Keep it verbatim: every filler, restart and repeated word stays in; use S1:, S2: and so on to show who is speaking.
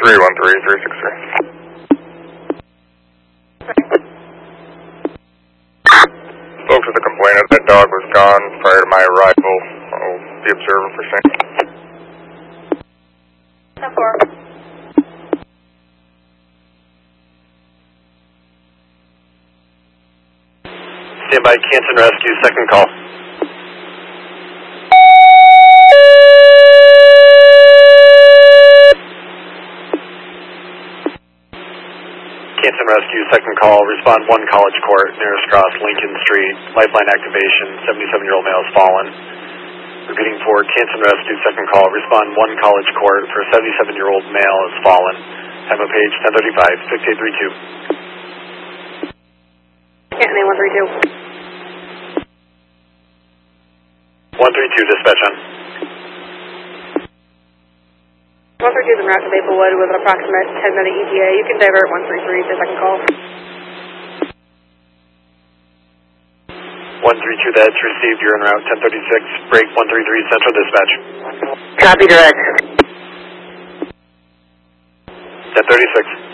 S1: three one three, three six three. Spoke to the complainant. That dog was gone prior to my arrival. I'll be observing for same.
S2: ten four.
S3: Stand by, Canton Rescue, second call. Canton Rescue, second call. Respond one College Court, nearest cross, Lincoln Street. Lifeline activation, seventy-seven-year-old male has fallen. Repeating for Canton Rescue, second call. Respond one College Court for a seventy-seven-year-old male has fallen. Time of page ten thirty-five, six eight three two.
S2: Canton A one three two.
S3: one three two, dispatch on.
S2: one three two is en route to Maplewood with an approximate ten minute E T A. You can divert one three three to second call.
S3: one three two, that's received. You're en route, ten thirty-six. Break one three three, central dispatch.
S4: Copy direct.
S3: ten thirty-six.